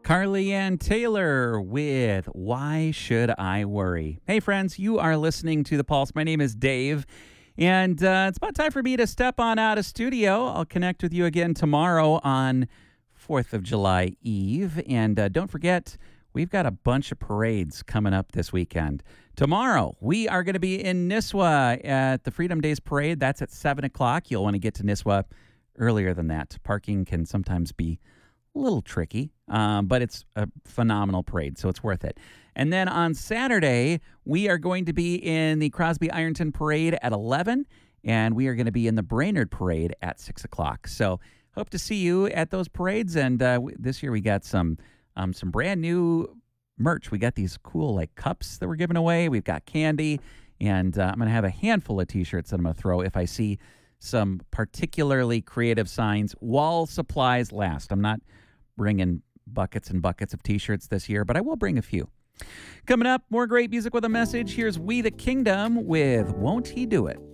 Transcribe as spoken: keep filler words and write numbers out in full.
Carly Ann Taylor with Why Should I Worry? Hey, friends, you are listening to The Pulse. My name is Dave, and uh, it's about time for me to step on out of studio. I'll connect with you again tomorrow on fourth of July Eve. And uh, don't forget, we've got a bunch of parades coming up this weekend. Tomorrow, we are going to be in Nisswa at the Freedom Days Parade. That's at seven o'clock. You'll want to get to Nisswa earlier than that. Parking can sometimes be a little tricky, um, but it's a phenomenal parade, so it's worth it. And then on Saturday, we are going to be in the Crosby Ironton Parade at eleven, and we are going to be in the Brainerd Parade at six o'clock. So hope to see you at those parades. And uh, w- this year we got some um, some brand new merch. We got these cool like cups that we're giving away. We've got candy, and uh, I'm going to have a handful of T-shirts that I'm going to throw if I see some particularly creative signs. While supplies last. I'm not bringing buckets and buckets of T-shirts this year, but I will bring a few. Coming up, more great music with a message. Here's We the Kingdom with Won't He Do It?